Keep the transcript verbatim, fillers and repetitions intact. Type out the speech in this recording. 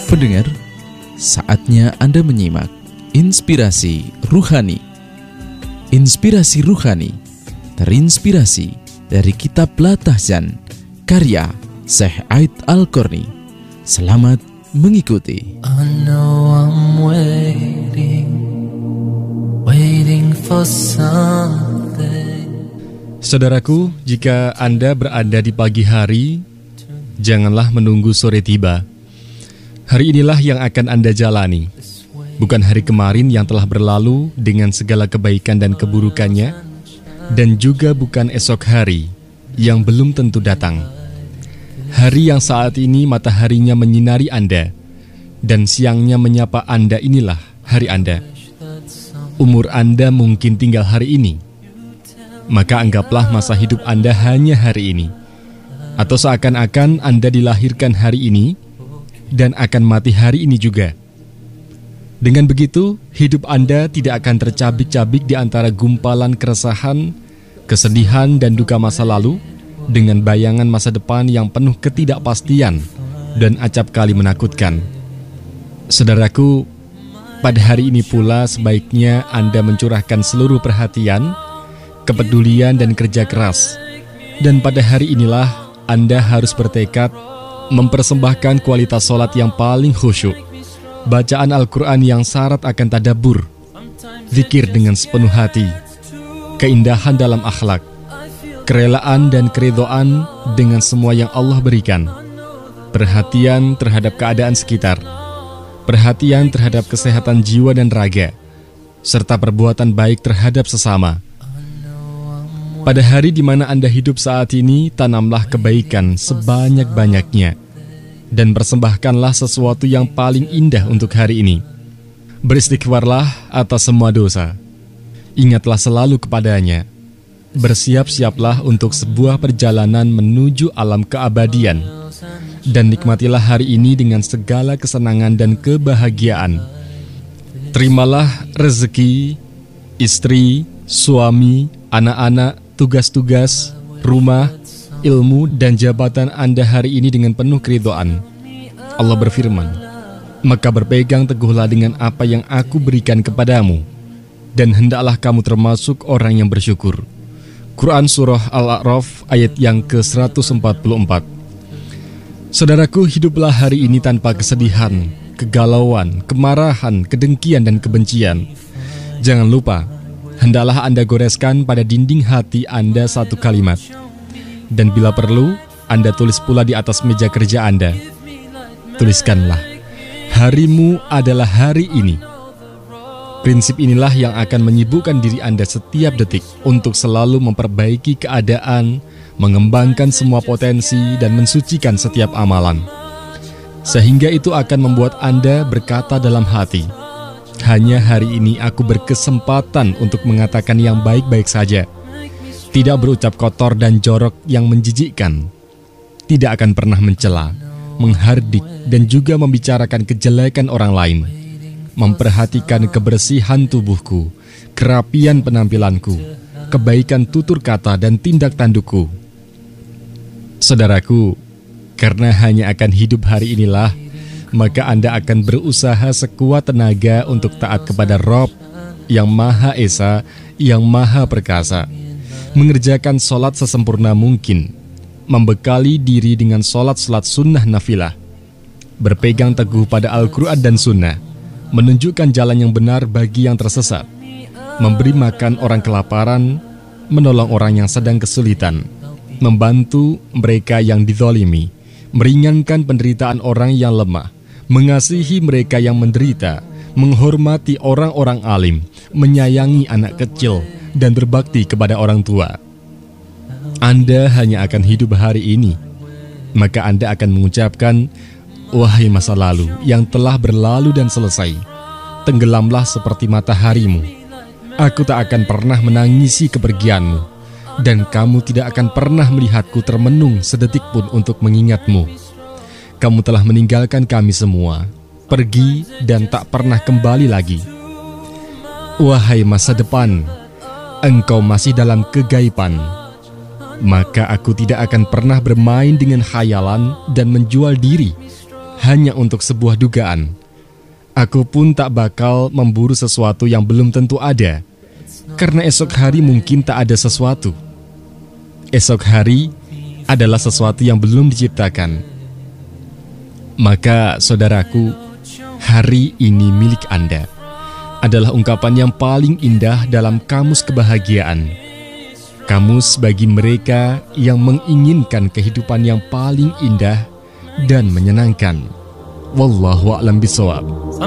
Pendengar, saatnya Anda menyimak Inspirasi Ruhani. Inspirasi Ruhani terinspirasi dari Kitab Latahjan karya Syekh Aid Al-Qarni. Selamat mengikuti. I know I'm waiting, waiting for something. Saudaraku, jika Anda berada di pagi hari, janganlah menunggu sore tiba. Hari inilah yang akan Anda jalani, bukan hari kemarin yang telah berlalu dengan segala kebaikan dan keburukannya, dan juga bukan esok hari yang belum tentu datang. Hari yang saat ini mataharinya menyinari Anda, dan siangnya menyapa Anda, inilah hari Anda. Umur Anda mungkin tinggal hari ini, maka anggaplah masa hidup Anda hanya hari ini. Atau seakan-akan Anda dilahirkan hari ini, dan akan mati hari ini juga. Dengan begitu, hidup Anda tidak akan tercabik-cabik di antara gumpalan keresahan, kesedihan, dan duka masa lalu, dengan bayangan masa depan yang penuh ketidakpastian dan acap kali menakutkan. Saudaraku, pada hari ini pula sebaiknya Anda mencurahkan seluruh perhatian, kepedulian, dan kerja keras. Dan pada hari inilah Anda harus bertekad mempersembahkan kualitas sholat yang paling khusyuk, bacaan Al-Quran yang syarat akan tadabbur, zikir dengan sepenuh hati, keindahan dalam akhlak, kerelaan dan keridhaan dengan semua yang Allah berikan, perhatian terhadap keadaan sekitar, perhatian terhadap kesehatan jiwa dan raga, serta perbuatan baik terhadap sesama. Pada hari di mana Anda hidup saat ini, tanamlah kebaikan sebanyak-banyaknya dan persembahkanlah sesuatu yang paling indah untuk hari ini. Beristighfarlah atas semua dosa. Ingatlah selalu kepadanya. Bersiap-siaplah untuk sebuah perjalanan menuju alam keabadian. Dan nikmatilah hari ini dengan segala kesenangan dan kebahagiaan. Terimalah rezeki, istri, suami, anak-anak, tugas-tugas, rumah, ilmu, dan jabatan Anda hari ini dengan penuh keridhaan. Allah berfirman, maka berpegang teguhlah dengan apa yang aku berikan kepadamu, dan hendaklah kamu termasuk orang yang bersyukur. Quran Surah Al-A'raf ayat yang ke seratus empat puluh empat. Saudaraku, hiduplah hari ini tanpa kesedihan, kegalauan, kemarahan, kedengkian, dan kebencian. Jangan lupa, hendaklah Anda goreskan pada dinding hati Anda satu kalimat. Dan bila perlu, Anda tulis pula di atas meja kerja Anda. Tuliskanlah, harimu adalah hari ini. Prinsip inilah yang akan menyibukkan diri Anda setiap detik untuk selalu memperbaiki keadaan, mengembangkan semua potensi, dan mensucikan setiap amalan. Sehingga itu akan membuat Anda berkata dalam hati, hanya hari ini aku berkesempatan untuk mengatakan yang baik-baik saja. Tidak berucap kotor dan jorok yang menjijikkan. Tidak akan pernah mencela, menghardik, dan juga membicarakan kejelekan orang lain. Memperhatikan kebersihan tubuhku, kerapian penampilanku, kebaikan tutur kata dan tindak tandukku. Saudaraku, karena hanya akan hidup hari inilah, maka Anda akan berusaha sekuat tenaga untuk taat kepada Rob yang Maha Esa, yang Maha Perkasa. Mengerjakan sholat sesempurna mungkin, membekali diri dengan sholat-sholat sunnah nafilah, berpegang teguh pada Al-Quran dan sunnah, menunjukkan jalan yang benar bagi yang tersesat, memberi makan orang kelaparan, menolong orang yang sedang kesulitan, membantu mereka yang dizalimi, meringankan penderitaan orang yang lemah, mengasihi mereka yang menderita, menghormati orang-orang alim, menyayangi anak kecil, dan berbakti kepada orang tua. Anda hanya akan hidup hari ini, maka Anda akan mengucapkan, wahai masa lalu yang telah berlalu dan selesai, tenggelamlah seperti mataharimu. Aku tak akan pernah menangisi kepergianmu, dan kamu tidak akan pernah melihatku termenung sedetik pun untuk mengingatmu. Kamu telah meninggalkan kami semua, pergi dan tak pernah kembali lagi. Wahai masa depan, engkau masih dalam kegaiban. Maka aku tidak akan pernah bermain dengan khayalan dan menjual diri, hanya untuk sebuah dugaan. Aku pun tak bakal memburu sesuatu yang belum tentu ada, karena esok hari mungkin tak ada sesuatu. Esok hari adalah sesuatu yang belum diciptakan. Maka saudaraku, hari ini milik Anda adalah ungkapan yang paling indah dalam kamus kebahagiaan. Kamus bagi mereka yang menginginkan kehidupan yang paling indah dan menyenangkan. Wallahu a'lam bishawab.